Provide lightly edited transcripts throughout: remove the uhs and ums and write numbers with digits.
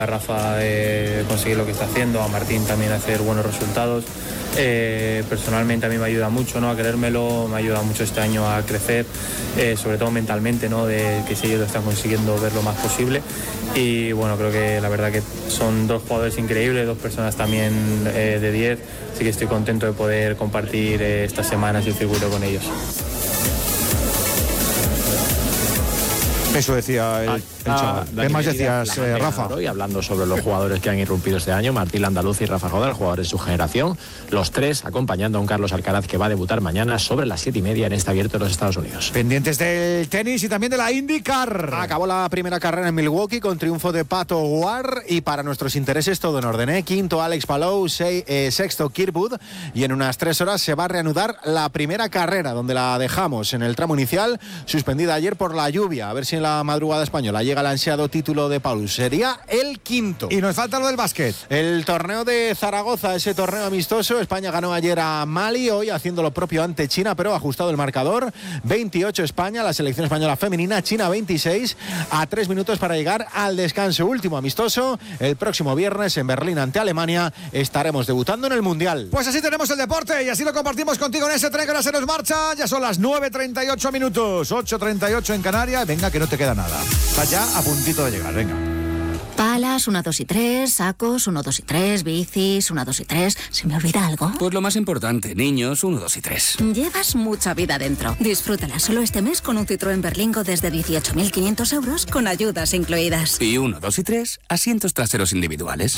a Rafa conseguir lo que está haciendo, a Martín también hacer buenos resultados. Personalmente a mí me ayuda mucho, ¿no?, a creérmelo, me ayuda mucho este año a crecer, sobre todo mentalmente, ¿no?, de que si ellos lo están consiguiendo ver lo más posible. Y bueno, creo que la verdad que son dos jugadores increíbles, dos personas también de 10, así que estoy contento de poder compartir estas semanas y el circuito con ellos. Eso decía el chaval. ¿Qué más decías, Rafa? Y hablando sobre los jugadores que han irrumpido este año, Martín Landaluz y Rafa Nadal, jugadores de su generación, los tres acompañando a un Carlos Alcaraz que va a debutar mañana sobre las 7:30 en este Abierto de los Estados Unidos. Pendientes del tenis y también de la IndyCar. Acabó la primera carrera en Milwaukee con triunfo de Pato Ward y para nuestros intereses todo en orden. Quinto Alex Palou, sexto Kirkwood y en unas 3 horas se va a reanudar la primera carrera donde la dejamos en el tramo inicial, suspendida ayer por la lluvia. A ver si en la madrugada española llega el ansiado título de Paulus. Sería el quinto. Y nos falta lo del básquet. El torneo de Zaragoza, ese torneo amistoso. España ganó ayer a Mali, hoy haciendo lo propio ante China, pero ajustado el marcador. 28 España, la selección española femenina, China 26, a 3 minutos para llegar al descanso. Último amistoso, el próximo viernes en Berlín ante Alemania. Estaremos debutando en el Mundial. Pues así tenemos el deporte y así lo compartimos contigo en ese tren que ahora se nos marcha. Ya son las 9:38 minutos, 8:38 en Canarias. Venga, que no te queda nada. Estás ya a puntito de llegar, venga. Palas, 1, 2 y 3, sacos, 1, 2 y 3, bicis, 1, 2 y 3. ¿Se me olvida algo? Pues lo más importante, niños, 1, 2 y 3. Llevas mucha vida dentro. Disfrútala solo este mes con un Citroën Berlingo desde 18.500 euros con ayudas incluidas. Y 1, 2 y 3, asientos traseros individuales.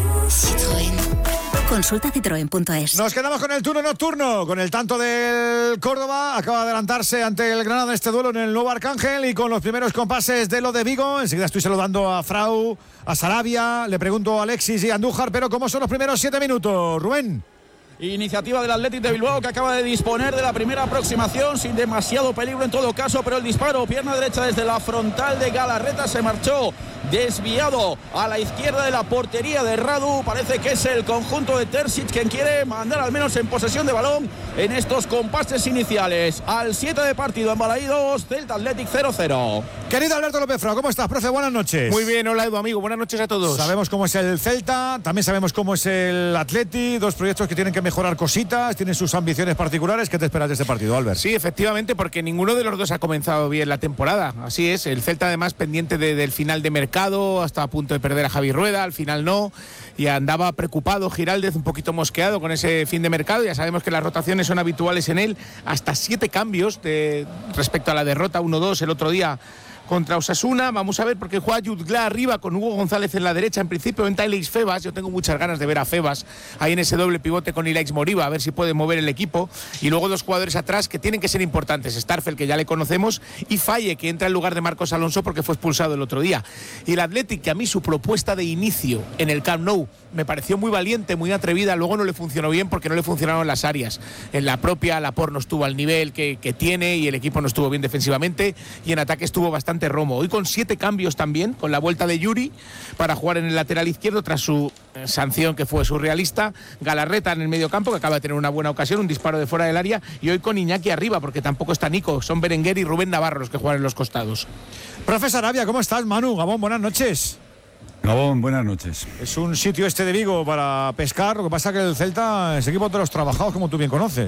Citroën. Consulta citroen.es. Nos quedamos con el turno nocturno, con el tanto del Córdoba. Acaba de adelantarse ante el Granada en este duelo en el Nuevo Arcángel y con los primeros compases de lo de Vigo. Enseguida estoy saludando a Frau, a Sarabia, le pregunto a Alexis y a Andújar, pero ¿cómo son los primeros 7 minutos, Rubén? Iniciativa del Athletic de Bilbao que acaba de disponer de la primera aproximación sin demasiado peligro en todo caso, pero el disparo, pierna derecha desde la frontal de Galarreta, se marchó desviado a la izquierda de la portería de Radu. Parece que es el conjunto de Terzic quien quiere mandar al menos en posesión de balón en estos compases iniciales. Al 7 de partido en Balaídos, Celta Athletic 0-0. Querido Alberto López Frau, ¿cómo estás, profe? Buenas noches. Muy bien, hola Edu, amigo, buenas noches a todos. Sabemos cómo es el Celta, también sabemos cómo es el Athletic, dos proyectos que tienen que mejorar cositas, tienen sus ambiciones particulares. ¿Qué te esperas de este partido, Albert? Sí, efectivamente, porque ninguno de los dos ha comenzado bien la temporada. Así es, el Celta además pendiente del final de mercado, hasta a punto de perder a Javi Rueda, al final no, y andaba preocupado Giraldez, un poquito mosqueado con ese fin de mercado. Ya sabemos que las rotaciones son habituales en él, hasta 7 cambios respecto a la derrota 1-2 el otro día contra Osasuna. Vamos a ver, porque juega Jutgla arriba con Hugo González en la derecha. En principio entra Ilaix Febas. Yo tengo muchas ganas de ver a Febas ahí en ese doble pivote con Ilaix Moriba, a ver si puede mover el equipo. Y luego 2 jugadores atrás que tienen que ser importantes: Starfel, que ya le conocemos, y Falle, que entra en lugar de Marcos Alonso porque fue expulsado el otro día. Y el Athletic, que a mí su propuesta de inicio en el Camp Nou me pareció muy valiente, muy atrevida. Luego no le funcionó bien porque no le funcionaron las áreas. En la propia, Laporte no estuvo al nivel que tiene y el equipo no estuvo bien defensivamente, y en ataque estuvo bastante romo. Hoy con 7 cambios también, con la vuelta de Yuri para jugar en el lateral izquierdo tras su sanción que fue surrealista. Galarreta en el medio campo, que acaba de tener una buena ocasión, un disparo de fuera del área, y hoy con Iñaki arriba, porque tampoco está Nico, son Berenguer y Rubén Navarro los que juegan en los costados. Profesor Arabia, ¿cómo estás? Manu Gabón, buenas noches. Gabón, buenas noches. Es un sitio este de Vigo para pescar, lo que pasa que el Celta es equipo de los trabajados, como tú bien conoces.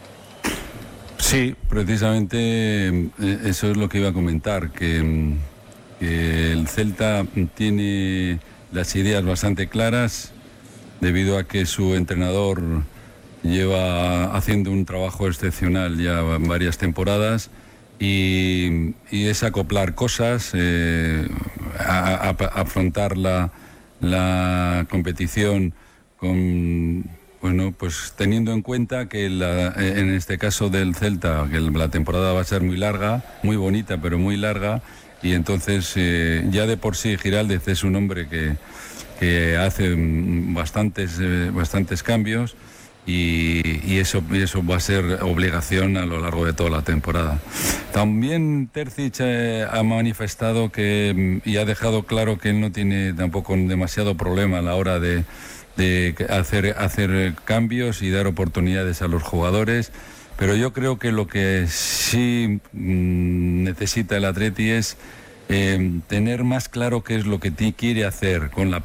Sí, precisamente eso es lo que iba a comentar, que el Celta tiene las ideas bastante claras debido a que su entrenador lleva haciendo un trabajo excepcional ya varias temporadas, y es acoplar cosas, afrontar la competición con... Bueno, pues teniendo en cuenta que en este caso del Celta, que la temporada va a ser muy larga, muy bonita, pero muy larga, y entonces ya de por sí Giraldez es un hombre que hace bastantes cambios, y eso va a ser obligación a lo largo de toda la temporada. También Terzic ha manifestado y ha dejado claro que él no tiene tampoco demasiado problema a la hora de hacer cambios y dar oportunidades a los jugadores, pero yo creo que lo que sí necesita el Atleti es tener más claro qué es lo que quiere hacer con la